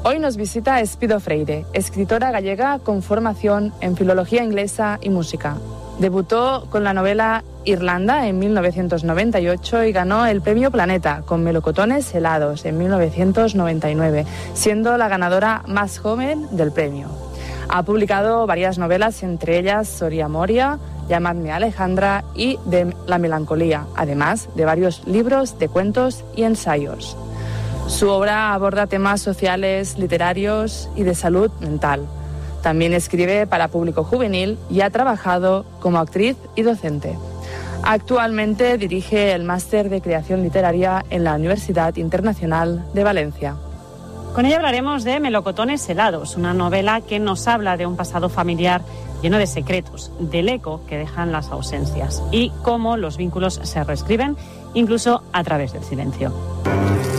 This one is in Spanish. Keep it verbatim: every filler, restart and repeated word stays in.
Hoy nos visita Espido Freire, escritora gallega con formación en filología inglesa y música. Debutó con la novela Irlanda en mil novecientos noventa y ocho y ganó el premio Planeta con Melocotones helados en mil novecientos noventa y nueve, siendo la ganadora más joven del premio. Ha publicado varias novelas, entre ellas Soria Moria, Llamadme Alejandra y De la melancolía, además de varios libros de cuentos y ensayos. Su obra aborda temas sociales, literarios y de salud mental. También escribe para público juvenil y ha trabajado como actriz y docente. Actualmente dirige el Máster de Creación Literaria en la Universidad Internacional de Valencia. Con ella hablaremos de Melocotones helados, una novela que nos habla de un pasado familiar lleno de secretos, del eco que dejan las ausencias y cómo los vínculos se reescriben incluso a través del silencio.